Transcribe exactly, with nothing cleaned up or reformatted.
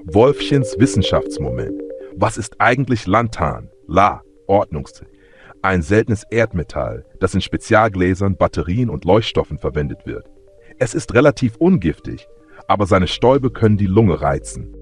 Wolfchens Wissenschaftsmoment. Was ist eigentlich Lantan? La, Ordnungszeit. Ein seltenes Erdmetall, das in Spezialgläsern, Batterien und Leuchtstoffen verwendet wird. Es ist relativ ungiftig, aber seine Stäube können die Lunge reizen.